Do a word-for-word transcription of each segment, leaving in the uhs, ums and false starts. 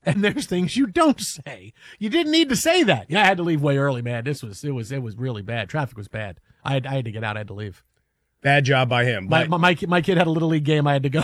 and there's things you don't say. You didn't need to say that. Yeah, I had to leave way early, man. This was it was it was really bad. Traffic was bad. I had I had to get out. I had to leave. Bad job by him. My my my kid, my kid had a little league game. I had to go.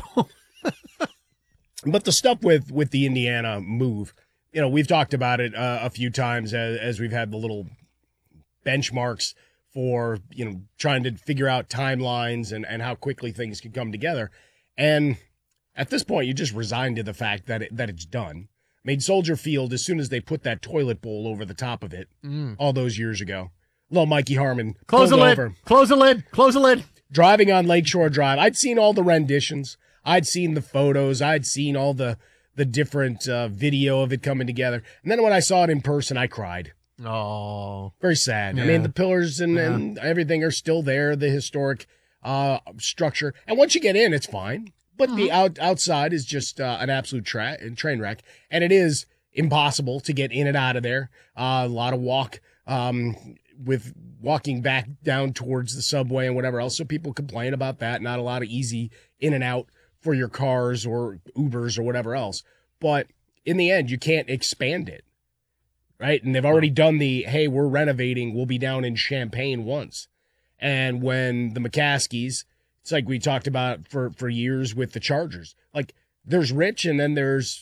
But the stuff with with the Indiana move, you know, we've talked about it uh, a few times as, as we've had the little benchmarks for, you know, trying to figure out timelines and, and how quickly things can come together. And at this point, you just resign to the fact that it, that it's done. Made Soldier Field as soon as they put that toilet bowl over the top of it mm. all those years ago. Little Mikey Harmon. Close the lid. Over. Close the lid. Close the lid. Driving on Lakeshore Drive. I'd seen all the renditions. I'd seen the photos. I'd seen all the, the different uh, video of it coming together. And then when I saw it in person, I cried. Oh. Very sad. Yeah. I mean, the pillars and, yeah. and everything are still there, the historic uh, structure. And once you get in, it's fine. But mm-hmm. the out, outside is just uh, an absolute tra- train wreck. And it is impossible to get in and out of there. Uh, a lot of walk um, with walking back down towards the subway and whatever else. So people complain about that. Not a lot of easy in and out for your cars or Ubers or whatever else. But in the end, you can't expand it, right? And they've already done the, hey, we're renovating, we'll be down in Champaign once. And when the McCaskies, it's like we talked about for, for years with the Chargers. Like, there's rich and then there's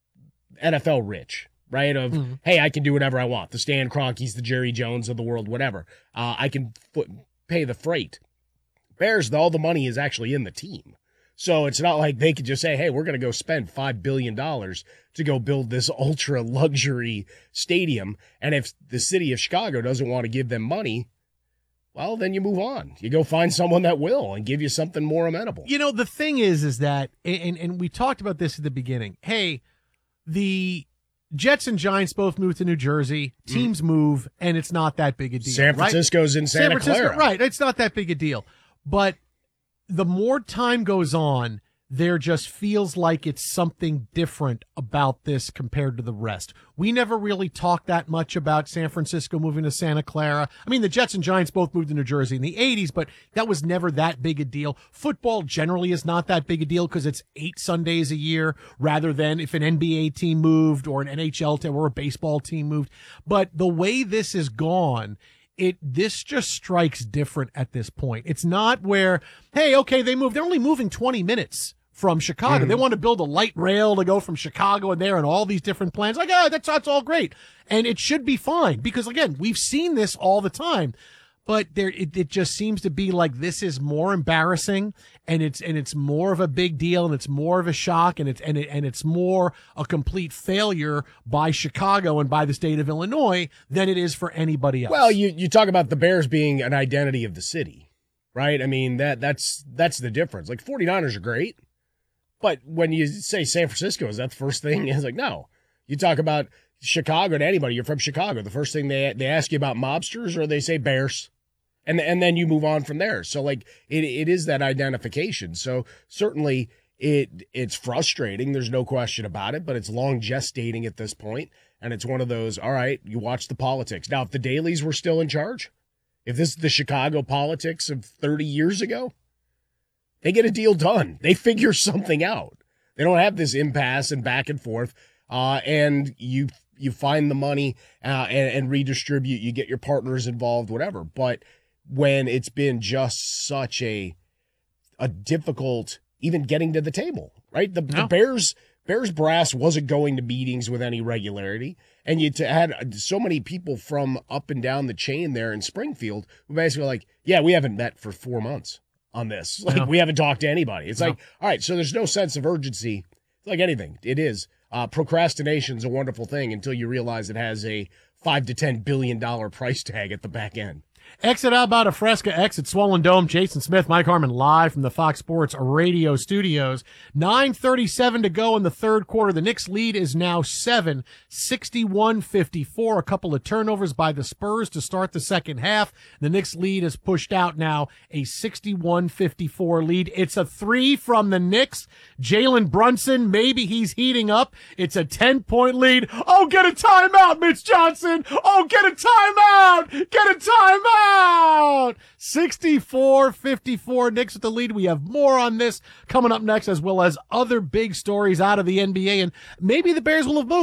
N F L rich, right? Of, mm-hmm. hey, I can do whatever I want. The Stan Kroenkes, the Jerry Jones of the world, whatever. Uh, I can foot, pay the freight. Bears, all the money is actually in the team. So it's not like they could just say, hey, we're going to go spend five billion dollars to go build this ultra luxury stadium. And if the city of Chicago doesn't want to give them money, well, then you move on. You go find someone that will and give you something more amenable. You know, the thing is, is that, and, and we talked about this at the beginning. Hey, the Jets and Giants both moved to New Jersey. Teams mm. move, and it's not that big a deal. San Francisco's right? in Santa San Francisco, Clara. Right. It's not that big a deal. But the more time goes on, there just feels like it's something different about this compared to the rest. We never really talked that much about San Francisco moving to Santa Clara. I mean, the Jets and Giants both moved to New Jersey in the eighties, but that was never that big a deal. Football generally is not that big a deal because it's eight Sundays a year rather than if an N B A team moved or an N H L team or a baseball team moved. But the way this is gone, It this just strikes different at this point. It's not where, hey, okay, they moved. They're only moving twenty minutes from Chicago. Mm-hmm. They want to build a light rail to go from Chicago and there and all these different plans. Like, oh, that's, that's all great. And it should be fine because, again, we've seen this all the time. But there, it, it just seems to be like this is more embarrassing, and it's and it's more of a big deal, and it's more of a shock, and it's and it and it's more a complete failure by Chicago and by the state of Illinois than it is for anybody else. Well, you you talk about the Bears being an identity of the city, right? I mean that that's that's the difference. Like 49ers are great, but when you say San Francisco, is that the first thing? It's like no. You talk about Chicago to anybody, you're from Chicago. The first thing they they ask you about mobsters, or they say Bears. And and then you move on from there. So, like, it it is that identification. So, certainly, it it's frustrating. There's no question about it. But it's long gestating at this point. And it's one of those, all right, you watch the politics. Now, if the Dailies were still in charge, if this is the Chicago politics of thirty years ago, they get a deal done. They figure something out. They don't have this impasse and back and forth. Uh, and you you find the money uh, and, and redistribute. You get your partners involved, whatever. But when it's been just such a a difficult even getting to the table, right? The, no. the Bears Bears brass wasn't going to meetings with any regularity, and you had so many people from up and down the chain there in Springfield who basically were like, yeah, we haven't met for four months on this. Like, no. we haven't talked to anybody. It's no. like, all right, so there's no sense of urgency. It's like anything. It is. Uh, procrastination's a wonderful thing until you realize it has a five to ten billion dollar price tag at the back end. Exit out about a Fresca, exit Swollen Dome. Jason Smith, Mike Harmon, live from the Fox Sports Radio studios. nine thirty-seven to go in the third quarter. The Knicks lead is now seven, sixty-one fifty-four. A couple of turnovers by the Spurs to start the second half. The Knicks lead is pushed out now, a sixty-one fifty-four lead. It's a three from the Knicks. Jalen Brunson, maybe he's heating up. It's a ten-point lead. Oh, get a timeout, Mitch Johnson. Oh, get a timeout. Get a timeout. Out! sixty-four fifty-four, Knicks with the lead. We have more on this coming up next, as well as other big stories out of the N B A, and maybe the Bears will have moved.